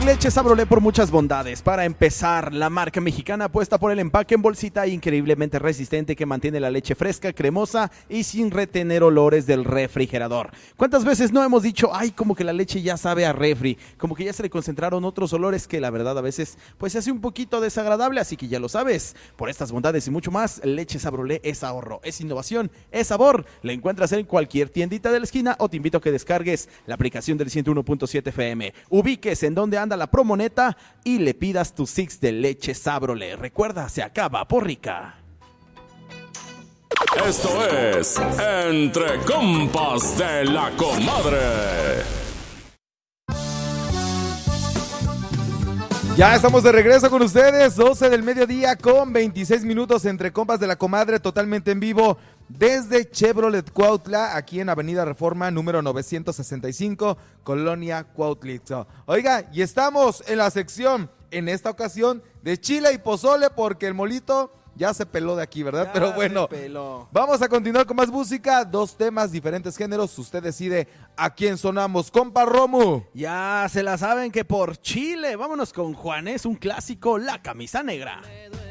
elegir leche Sabrolé por muchas bondades. Para empezar, la marca mexicana apuesta por el empaque en bolsita increíblemente resistente que mantiene la leche fresca, cremosa y sin retener olores del refrigerador. ¿Cuántas veces no hemos dicho, ay, como que la leche ya sabe a refri, como que ya se le concentraron otros olores que la verdad a veces pues se hace un poquito desagradable? Así que ya lo sabes, por estas bondades y mucho más, leche Sabrolé es ahorro, es innovación, es sabor. La encuentras en cualquier tiendita de la esquina o te invito a que descargues la aplicación del 101.7 FM. Ubiques en donde anda la promoneta y le pidas tu six de leche Sabrolé. Recuerda, se acaba por rica. Esto es Entre Compas de la Comadre. Ya estamos de regreso con ustedes, 12 del mediodía con 26 minutos Entre Compas de la Comadre, totalmente en vivo desde Chevrolet Cuautla, aquí en Avenida Reforma, número 965, Colonia Cuautlitzo. Oiga, y estamos en la sección, en esta ocasión, de chile y pozole, porque el molito ya se peló de aquí, ¿verdad? Ya. Pero bueno, vamos a continuar con más música, dos temas, diferentes géneros. Usted decide a quién sonamos. Compa Romu. Ya se la saben que por Chile. Vámonos con Juanes, un clásico, La Camisa Negra.